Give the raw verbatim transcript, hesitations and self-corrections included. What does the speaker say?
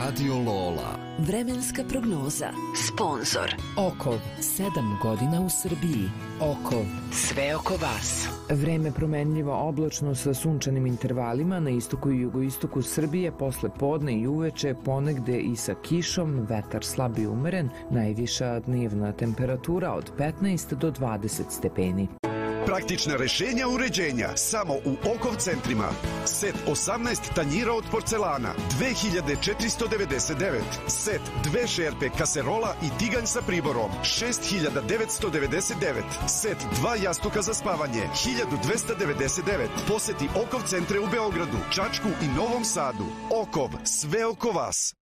Radio Lola. Vremenska prognoza. Sponzor Okov, sedam godina u Srbiji. Okov, sve oko vas. Vreme promenljivo oblačno sa sunčanim intervalima na istoku i jugoistoku Srbije, posle podne i uveče ponegde i sa kišom, vetar slab i umeren, najviša dnevna temperatura od petnaest do dvadeset stepeni. Praktična rešenja uređenja samo u Okov centrima. Set osamnaest tanjira od porcelana dve hiljade četiristo devedeset devet. Set dve šerpe kaserola i tiganj sa priborom šest hiljada devetsto devedeset devet. Set dva jastuka za spavanje hiljadu dvesta devedeset devet. Poseti Okov centre u Beogradu, Čačku i Novom Sadu. Okov, sve oko vas.